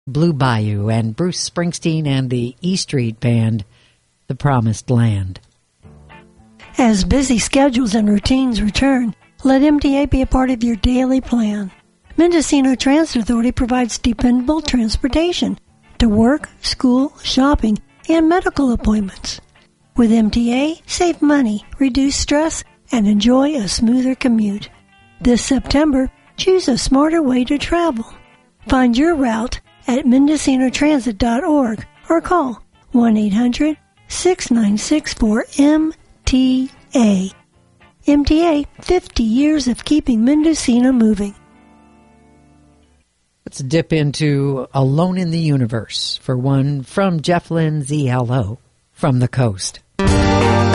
Blue Bayou and Bruce Springsteen and the E Street Band, The Promised Land. As busy schedules and routines return, let MTA be a part of your daily plan. Mendocino Transit Authority provides dependable transportation to work, school, shopping, and medical appointments. With MTA, save money, reduce stress, and enjoy a smoother commute. This September, choose a smarter way to travel. Find your route at MendocinoTransit.org or call 1-800-6964-MTA. MTA, 50 years of keeping Mendocino moving. Let's dip into Alone in the Universe for one from Jeff Lynne ZLO from the coast.